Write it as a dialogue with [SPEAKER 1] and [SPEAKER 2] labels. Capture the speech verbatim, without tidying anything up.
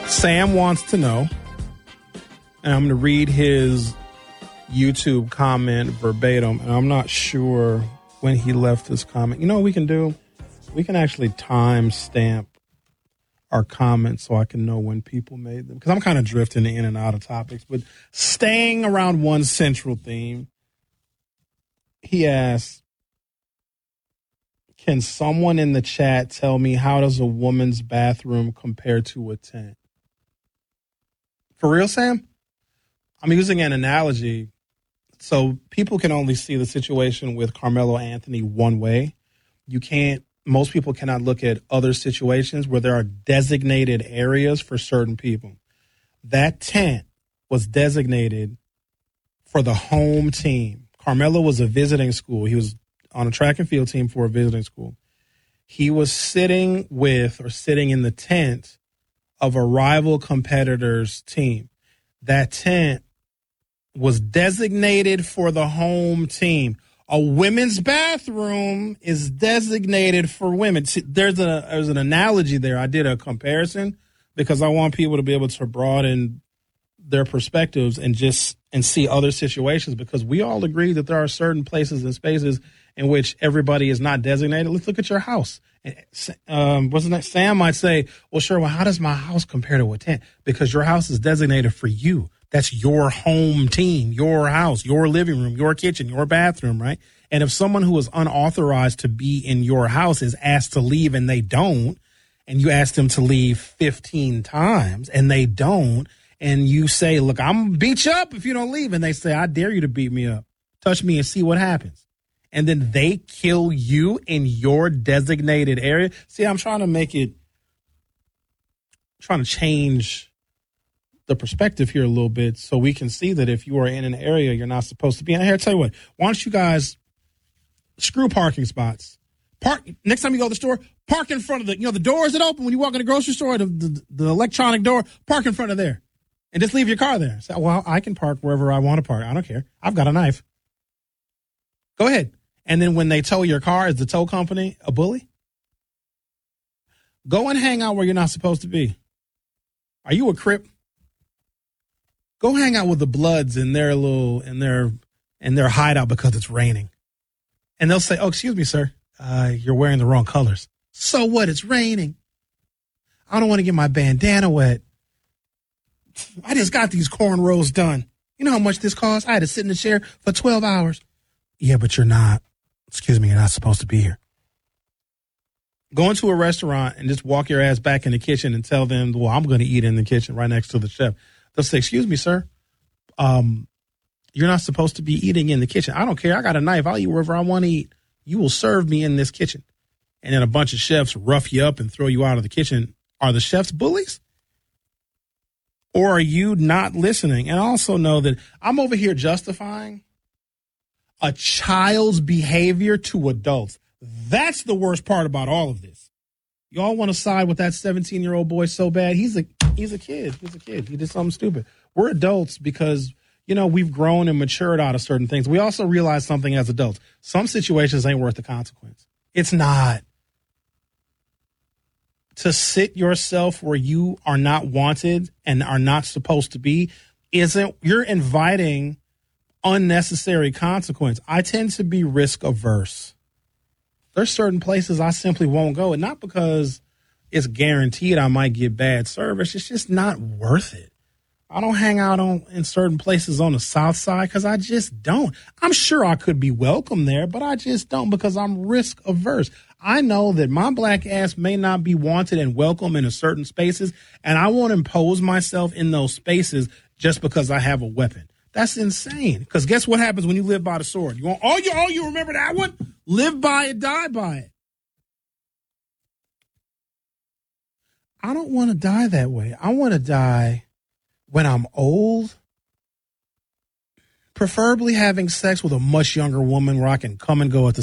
[SPEAKER 1] Sam wants to know, and I'm going to read his YouTube comment verbatim, and I'm not sure when he left this comment. You know what we can do? We can actually time stamp our comments so I can know when people made them, because I'm kind of drifting in and out of topics, but staying around one central theme. He asked, can someone in the chat tell me how does a woman's bathroom compare to a tent? For real, Sam? I'm using an analogy so people can only see the situation with Carmelo Anthony one way. You can't, most people cannot look at other situations where there are designated areas for certain people. That tent was designated for the home team. Carmelo was a visiting school. He was on a track and field team for a visiting school. He was sitting with or sitting in the tent of a rival competitor's team. That tent was designated for the home team. A women's bathroom is designated for women. See, there's a there's an analogy there. I did a comparison because I want people to be able to broaden their perspectives and just and see other situations, because we all agree that there are certain places and spaces in which everybody is not designated. Let's look at your house. Um, what's the next? Sam might say, well, sure, well, how does my house compare to a tent? Because your house is designated for you. That's your home team, your house, your living room, your kitchen, your bathroom, right? And if someone who is unauthorized to be in your house is asked to leave and they don't, and you ask them to leave fifteen times and they don't, and you say, look, I'm going to beat you up if you don't leave. And they say, I dare you to beat me up. Touch me and see what happens. And then they kill you in your designated area. See, I'm trying to make it, trying to change the perspective here a little bit so we can see that if you are in an area you're not supposed to be in. Here, I'll tell you what, why don't you guys screw parking spots? Park next time you go to the store, park in front of the, you know, the doors that open when you walk in the grocery store, the, the, the electronic door, park in front of there. And just leave your car there. Say, well, I can park wherever I want to park. I don't care. I've got a knife. Go ahead. And then when they tow your car, is the tow company a bully? Go and hang out where you're not supposed to be. Are you a Crip? Go hang out with the Bloods in their little in their in their hideout because it's raining. And they'll say, oh, excuse me, sir. Uh, you're wearing the wrong colors. So what? It's raining. I don't want to get my bandana wet. I just got these cornrows done. You know how much this costs? I had to sit in the chair for twelve hours. Yeah, but you're not. Excuse me, you're not supposed to be here. Go into a restaurant and just walk your ass back in the kitchen and tell them, well, I'm going to eat in the kitchen right next to the chef. They'll say, excuse me, sir. Um, you're not supposed to be eating in the kitchen. I don't care. I got a knife. I'll eat wherever I want to eat. You will serve me in this kitchen. And then a bunch of chefs rough you up and throw you out of the kitchen. Are the chefs bullies? Or are you not listening? And also know that I'm over here justifying a child's behavior to adults. That's the worst part about all of this. Y'all want to side with that seventeen-year-old boy so bad. He's a he's a kid. He's a kid. He did something stupid. We're adults because, you know, we've grown and matured out of certain things. We also realize something as adults. Some situations ain't worth the consequence. It's not. To sit yourself where you are not wanted and are not supposed to be isn't, you're inviting unnecessary consequence. I tend to be risk averse. There's certain places I simply won't go, and not because it's guaranteed I might get bad service. It's just not worth it. I don't hang out on in certain places on the South Side because I just don't. I'm sure I could be welcome there, but I just don't because I'm risk averse. I know that my black ass may not be wanted and welcome in a certain spaces, and I won't impose myself in those spaces just because I have a weapon. That's insane. Because guess what happens when you live by the sword? You want, oh, you, oh, you remember that one? Live by it, die by it. I don't want to die that way. I want to die when I'm old, preferably having sex with a much younger woman where I can come and go at the